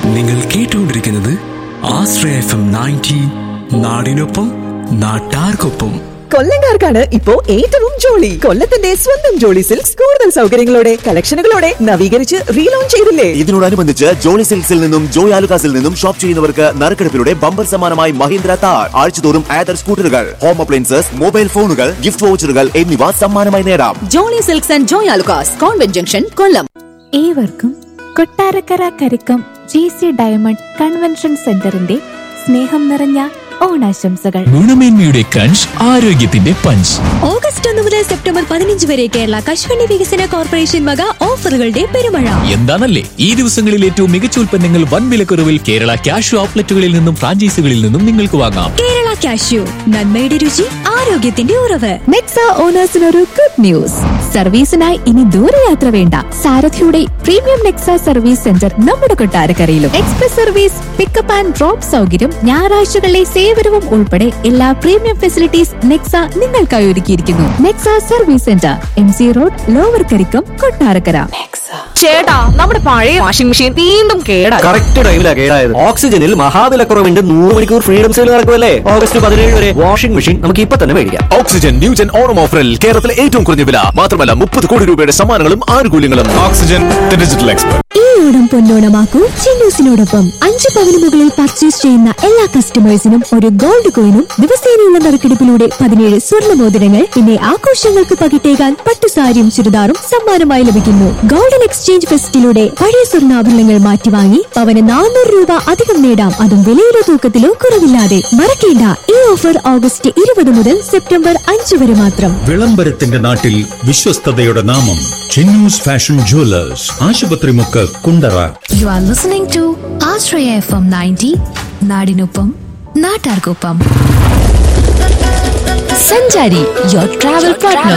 നിങ്ങൾ കേട്ടുകൊണ്ടിരിക്കുന്നത് ആശ്രയ FM 90 നാടിനൊപ്പം നാട്ടാർക്കൊപ്പം. കൊല്ലംകാർക്കാണ് ഇപ്പോ ഏറ്റവും ജോളി. കൊല്ലത്തിന്റെ സ്വന്തം ജോളി സിൽക്സ് കൂടുതൽ സൗകര്യങ്ങളോടെ കളക്ഷനുകളോടെ നവീകരിച്ച് റീലോഞ്ച് ചെയ്തില്ലേ. ഇതിനോടനുബന്ധിച്ച് ജോളി സിൽക്സിൽ നിന്നും ജോയ് ആലുകാസിൽ നിന്നും ഷോപ്പ് ചെയ്യുന്നവർക്ക് നറുക്കെടുപ്പിലൂടെ ബമ്പർ സമ്മാനമായി മഹീന്ദ്ര താർ, ആഴ്ചതോറും ആദർ സ്കൂട്ടറുകൾ, ഹോം അപ്ലയൻസസ്, മൊബൈൽ ഫോണുകൾ, ഗിഫ്റ്റ് വൗച്ചറുകൾ എന്നിവ സമ്മാനമായി നേടാം. Jolly silks and Joy Alukkas, convent junction, കൊല്ലം. ഏവർക്കും Kottarakkara Karikkam GC diamond convention സെന്ററിന്റെ സ്നേഹം നിറഞ്ഞ ഓണാശംസകൾ. ഗുണമേന്മയുടെ ക്രഞ്ച്, ആരോഗ്യത്തിന്റെ പഞ്ച്. ഓഗസ്റ്റ് 1 മുതൽ സെപ്റ്റംബർ 15 വരെ കേരള കശുവണ്ടി വികസന കോർപ്പറേഷൻ വക ഓഫറുകളുടെ പെരുമഴ. എന്താണല്ലേ ഈ ദിവസങ്ങളിൽ ഏറ്റവും മികച്ച ഉൽപ്പന്നങ്ങൾ വൻ വിലക്കുറവിൽ കേരള ക്യാഷ്യൂ ഔട്ട്ലെറ്റുകളിൽ നിന്നും ഫ്രാഞ്ചൈസികളിൽ നിന്നും നിങ്ങൾക്ക് വാങ്ങാം. കേരള ക്യാഷ്യൂ, നന്മയുടെ രുചി, ആരോഗ്യത്തിന്റെ ഉറവ്. Nexa ഓണേഴ്സിനൊരു good news. സർവീസിനായി ഇനി ദൂരയാത്ര വേണ്ട. സാരഥിയുടെ പ്രീമിയം നെക്സ സർവീസ് സെന്റർ നമ്മുടെ കൊട്ടാരക്കരയിലും. Express service, pickup and drop സൗകര്യം, ഞായറാഴ്ചകളിലെ സേവനവും ഉൾപ്പെടെ എല്ലാ പ്രീമിയം ഫെസിലിറ്റീസ് നെക്സ നിങ്ങൾക്കായി ഒരുക്കിയിരിക്കുന്നു. Nexa service centre, MC road, lower Karikkam, Kottarakkara. ചേട്ടാ, നമ്മുടെ പഴയ വാഷിംഗ് മെഷീൻ വീണ്ടും കേടായി. കറക്റ്റ് ടൈമിലാണ് കേടായത്. ഓക്സിജനിൽ മഹാവിലക്കുറവിന്റെ 100 മണിക്കൂർ ഫ്രീഡം സെയിൽ നടക്കുമല്ലേ. ഓഗസ്റ്റ് 17 വരെ വാഷിംഗ് മെഷീൻ നമുക്ക് ഇപ്പൊ തന്നെ മേടിക്കാം. ഓക്സിജൻ ന്യൂജൻ ഓണം ഓഫറിൽ കേരളത്തിലെ ഏറ്റവും കുറഞ്ഞ വില മാത്രമല്ല 30 കോടി രൂപയുടെ സമ്മാനങ്ങളും ആനുകൂല്യങ്ങളും. Oxygen digital expert. ഈ ഓണം പൊന്നോണമാക്കൂ ചിന്നൂസിനോടൊപ്പം. 5 പവന് മുകളിൽ പർച്ചേസ് ചെയ്യുന്ന എല്ലാ കസ്റ്റമേഴ്സിനും ഒരു ഗോൾഡ് കോയിനും ദിവസേനയുള്ള നറുക്കെടുപ്പിലൂടെ 17 സ്വർണ്ണ മോതിരങ്ങൾ, പിന്നെ ആഘോഷങ്ങൾക്ക് പകിട്ടേകാൻ പട്ടുസാരിയും ചുരിദാറും സമ്മാനമായി ലഭിക്കുന്നു. ഗോൾഡൻ എക്സ്ചേഞ്ച് ഫെസ്റ്റിലൂടെ പഴയ സ്വർണ്ണാഭരണങ്ങൾ മാറ്റിവാങ്ങി പവന് 400 രൂപ അധികം നേടാം. അതും വിലയിലോ തൂക്കത്തിലോ കുറവില്ലാതെ. മറക്കേണ്ട, ഈ ഓഫർ ഓഗസ്റ്റ് 20 മുതൽ സെപ്റ്റംബർ 5 വരെ മാത്രം. വിളംബരത്തിന്റെ നാട്ടിൽ വിശ്വസ്തതയുടെ നാമം Chinnoos fashion jewellers, Asupathrimukku, Kundara. You are listening to Ashraya FM 90 നാടിനൊപ്പം നാട്ടാർക്കൊപ്പം. സഞ്ചാരി, your travel partner.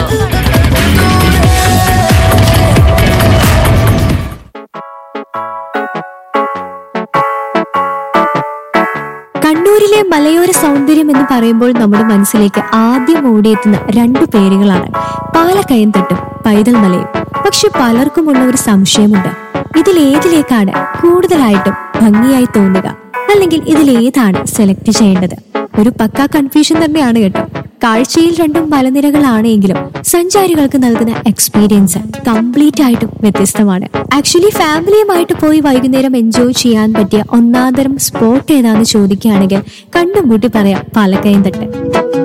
കണ്ണൂരിലെ മലയോര സൗന്ദര്യം എന്ന് പറയുമ്പോൾ നമ്മുടെ മനസ്സിലേക്ക് ആദ്യം ഓടിയെത്തുന്ന 2 പേരുകളാണ് പാലക്കയംതട്ടും പൈതൽ മലയും. പക്ഷെ പലർക്കുമുള്ള ഒരു സംശയമുണ്ട്, ഇതിലേതിലേക്കാണ് കൂടുതലായിട്ടും ഭംഗിയായി തോന്നുക, അല്ലെങ്കിൽ ഇതിലേതാണ് സെലക്ട് ചെയ്യേണ്ടത്? ഒരു പക്കാ കൺഫ്യൂഷൻ തന്നെയാണ് കേട്ടോ. കാഴ്ചയിൽ 2 മലനിരകളാണെങ്കിലും സഞ്ചാരികൾക്ക് നൽകുന്ന എക്സ്പീരിയൻസ് കംപ്ലീറ്റ് ആയിട്ടും വ്യത്യസ്തമാണ്. ആക്ച്വലി ഫാമിലിയുമായിട്ട് പോയി വൈകുന്നേരം എൻജോയ് ചെയ്യാൻ പറ്റിയ ഒന്നാന്തരം സ്പോട്ട് ഏതാന്ന് ചോദിക്കുകയാണെങ്കിൽ കണ്ണും പൂട്ടി പറയാം പാലക്കയംതട്ട്.